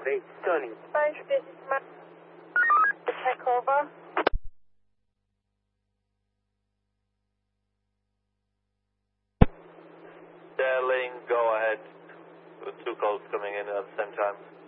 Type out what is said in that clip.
Great Stunning. Bunch, this is my check over. Sterling, go ahead. With 2 calls coming in at the same time.